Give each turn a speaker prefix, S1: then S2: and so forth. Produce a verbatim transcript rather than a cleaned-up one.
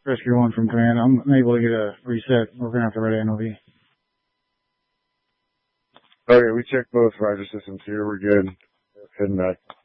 S1: Rescue one from command. I'm unable to get a reset. We're going to have to write N O V.
S2: Okay, we checked both rider systems here. We're good. Heading back.